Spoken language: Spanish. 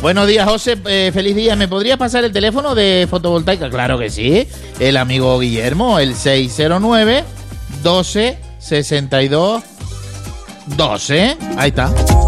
Buenos días, José. Feliz día. ¿Me podrías pasar el teléfono de fotovoltaica? Claro que sí. El amigo Guillermo, el 609 12 62 12. Ahí está.